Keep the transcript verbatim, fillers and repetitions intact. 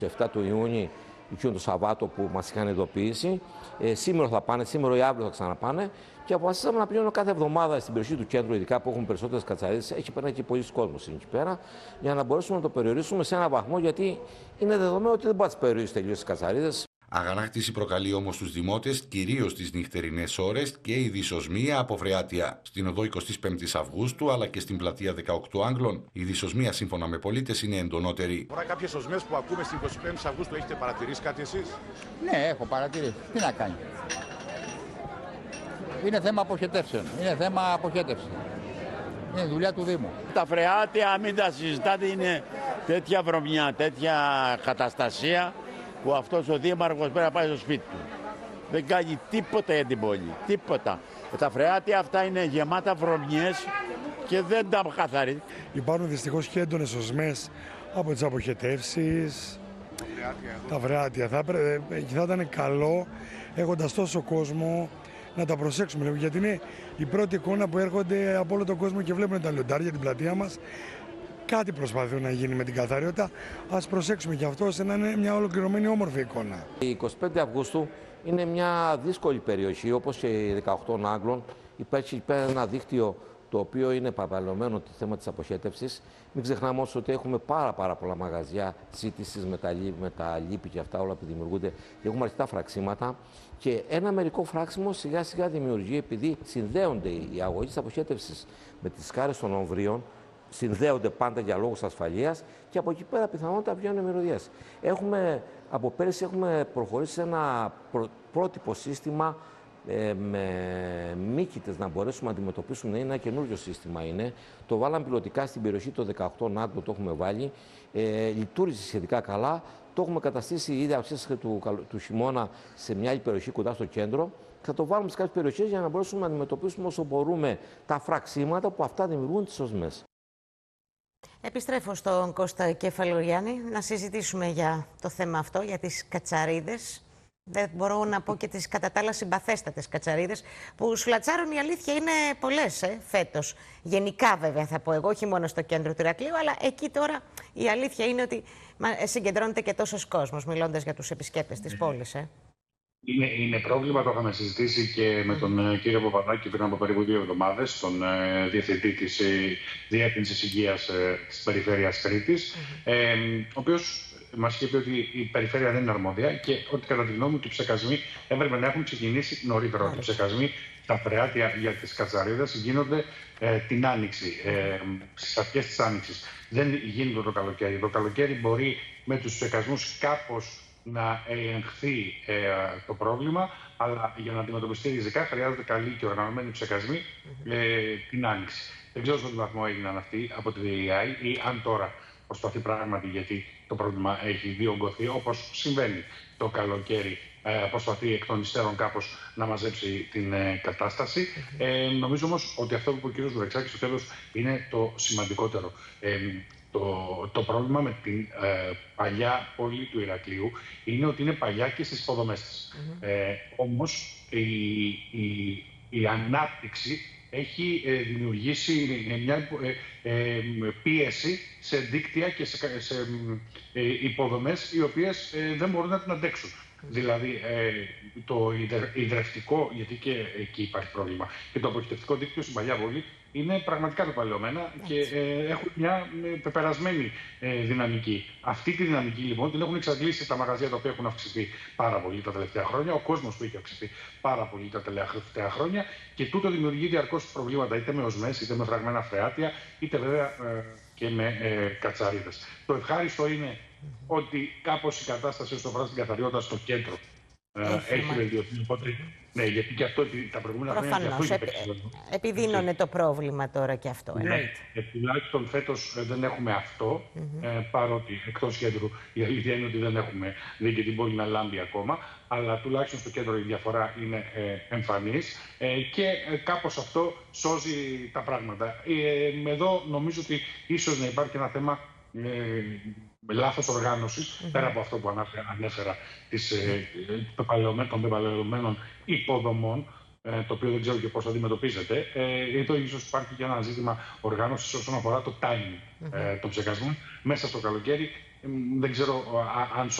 επτά του Ιούνιου, εκείνο το Σαββάτο που μας είχαν ειδοποιήσει. Ε, σήμερα θα πάνε, σήμερα ή αύριο θα ξαναπάνε. Και αποφασίσαμε να πηγαίνουμε κάθε εβδομάδα στην περιοχή του κέντρου, ειδικά που έχουν περισσότερες κατσαρίδες. Έχει περνάει και πολλοί κόσμος εκεί πέρα, για να μπορέσουμε να το περιορίσουμε σε ένα βαθμό, γιατί είναι δεδομένο ότι δεν μπορεί να τις περιορίσει τελείως τις κατσαρίδες. Αγανάκτηση προκαλεί όμως στους δημότες, κυρίως τις νυχτερινές ώρες και η δυσοσμία από φρεάτια. Στην οδό εικοστή πέμπτη Αυγούστου αλλά και στην πλατεία δεκαοκτώ Άγγλων, η δυσοσμία σύμφωνα με πολίτες είναι εντονότερη. Τώρα, κάποιες οσμές που ακούμε στην εικοστή πέμπτη Αυγούστου, έχετε παρατηρήσει κάτι εσείς? Ναι, έχω παρατηρήσει. Τι να κάνει. Είναι θέμα αποχετεύσεων. Είναι θέμα αποχέτευση. Είναι δουλειά του Δήμου. Τα φρεάτια, μην τα συζητάτε, είναι τέτοια βρωμιά, τέτοια καταστασία, που αυτός ο δήμαρχος πρέπει να πάει στο σπίτι του. Δεν κάνει τίποτα για την πόλη, τίποτα. Τα φρεάτια αυτά είναι γεμάτα βρωμιές και δεν τα καθαρίζει. Υπάρχουν δυστυχώς και έντονες οσμές από τις αποχετεύσεις, τα φρεάτια. Θα, θα ήταν καλό, έχοντας τόσο κόσμο, να τα προσέξουμε, γιατί είναι η πρώτη εικόνα που έρχονται από όλο τον κόσμο και βλέπουν τα λιοντάρια, την πλατεία μας. Κάτι προσπαθούν να γίνει με την καθαριότητα. Ας προσέξουμε και αυτό, ώστε να είναι μια ολοκληρωμένη όμορφη εικόνα. Η εικοστή πέμπτη Αυγούστου είναι μια δύσκολη περιοχή, όπως και η δεκαοκτώ Άγγλων. Υπάρχει πέρα ένα δίκτυο το οποίο είναι παραπλανωμένο το θέμα της αποχέτευσης. Μην ξεχνάμε όμως ότι έχουμε πάρα, πάρα πολλά μαγαζιά ζήτησης με τα, με τα λίπη και αυτά όλα που δημιουργούνται. Έχουμε αρκετά φραξίματα και ένα μερικό φράξιμο σιγά σιγά δημιουργεί, επειδή συνδέονται οι αγωγοί της αποχέτευσης με τις σκάρες των ομβρίων, συνδέονται πάντα για λόγους ασφαλείας και από εκεί πέρα πιθανότατα βγαίνουν μυρωδιές. Έχουμε, από πέρυσι έχουμε προχωρήσει σε ένα προ, πρότυπο σύστημα ε, με μύκητες να μπορέσουμε να αντιμετωπίσουμε. Είναι ένα καινούριο σύστημα είναι. Το βάλαμε πιλωτικά στην περιοχή το δεκαοκτώ Νάτ, το έχουμε βάλει. Ε, λειτουργήσε σχετικά καλά. Το έχουμε καταστήσει ήδη αυσίες του, του χειμώνα σε μια άλλη περιοχή κοντά στο κέντρο. Θα το βάλουμε σε κάποιες περιοχές για να μπορέσουμε να αντιμετωπίσουμε όσο μπορούμε τα φραξίματα που αυτά δημιουργούν τις οσμές. Επιστρέφω στον Κώστα Κεφαλογιάννη να συζητήσουμε για το θέμα αυτό, για τις κατσαρίδες. Δεν μπορώ να πω και τις κατά τα άλλα συμπαθέστατες κατσαρίδες που σουλατσάρουν, η αλήθεια είναι πολλές ε, φέτος. Γενικά βέβαια θα πω εγώ, όχι μόνο στο κέντρο του Ηρακλείου, αλλά εκεί τώρα η αλήθεια είναι ότι συγκεντρώνεται και τόσος κόσμος, μιλώντας για τους επισκέπτες της πόλης. Ε. Είναι, είναι πρόβλημα, το είχαμε συζητήσει και με τον mm. κύριο Παπαδάκη πριν από περίπου δύο εβδομάδες, τον ε, Διευθυντή της ε, Διεύθυνσης Υγείας ε, της Περιφέρειας Κρήτης, mm. ε, ο οποίος μας είπε ότι η Περιφέρεια δεν είναι αρμόδια και ότι κατά τη γνώμη του οι ψεκασμοί έπρεπε να έχουν ξεκινήσει νωρίτερα. Mm. Οι ψεκασμοί στα φρεάτια για τις κατσαρίδες γίνονται ε, την Άνοιξη, ε, στις αρχές της Άνοιξης. Δεν γίνονται το καλοκαίρι. Το καλοκαίρι μπορεί με τους ψεκασμούς κάπως να ελεγχθεί ε, το πρόβλημα, αλλά για να αντιμετωπιστεί ριζικά χρειάζονται καλοί και οργανωμένοι ψεκασμοί ε, την Άνοιξη. Δεν ξέρω σε τι βαθμό έγιναν αυτοί από τη ντι ι άι ή αν τώρα προσπαθεί πράγματι, γιατί το πρόβλημα έχει διωγγωθεί, όπως συμβαίνει το καλοκαίρι, ε, προσπαθεί εκ των υστέρων κάπως να μαζέψει την ε, κατάσταση. Ε, νομίζω όμως ότι αυτό που είπε ο κ. Δουρεξάκης στο τέλος είναι το σημαντικότερο. Ε, Το, το πρόβλημα με την ε, παλιά πόλη του Ηρακλείου είναι ότι είναι παλιά και στις υποδομές της. Mm-hmm. ε, όμως η, η, η ανάπτυξη έχει ε, δημιουργήσει μια ε, ε, πίεση σε δίκτυα και σε, σε ε, υποδομές οι οποίες ε, δεν μπορούν να την αντέξουν. Mm-hmm. Δηλαδή ε, το υδρευτικό, γιατί και εκεί υπάρχει πρόβλημα, και το αποχετευτικό δίκτυο στην παλιά πόλη είναι πραγματικά πεπαλαιωμένα και ε, έχουν μια πεπερασμένη ε, δυναμική. Αυτή τη δυναμική λοιπόν την έχουν εξαντλήσει τα μαγαζιά τα οποία έχουν αυξηθεί πάρα πολύ τα τελευταία χρόνια, ο κόσμος που έχει αυξηθεί πάρα πολύ τα τελευταία χρόνια και τούτο δημιουργεί διαρκώς προβλήματα είτε με οσμές, είτε με φραγμένα φρεάτια, είτε βέβαια ε, και με ε, κατσαρίδες. Το ευχάριστο είναι mm-hmm. ότι κάπως η κατάσταση στο βράδυ στην καθαριότητα στο κέντρο έχει, έχει βελτιωθεί. Οπότε, ναι, γιατί και αυτό τα προηγούμενα χρόνια. Προφανώς. Επ, επιδίνωνε το πρόβλημα τώρα και αυτό. Ναι, ε, τουλάχιστον φέτος ε, δεν έχουμε αυτό. Mm-hmm. ε, παρότι εκτός κέντρου η αλήθεια είναι ότι δεν έχουμε δει και την πόλη να λάμπει ακόμα. Αλλά τουλάχιστον στο κέντρο η διαφορά είναι ε, εμφανής ε, και ε, κάπως αυτό σώζει τα πράγματα. Ε, εδώ νομίζω ότι ίσως να υπάρχει ένα θέμα ε, με λάθος οργάνωσης, mm-hmm. πέρα από αυτό που ανέφερα, της, ε, των πεπαλαιωμένων υποδομών, ε, το οποίο δεν ξέρω και πώς αντιμετωπίζεται. Ε, εδώ ίσως υπάρχει και ένα ζήτημα οργάνωσης όσον αφορά το timing mm-hmm. ε, των ψεκασμών. Μέσα στο καλοκαίρι δεν ξέρω αν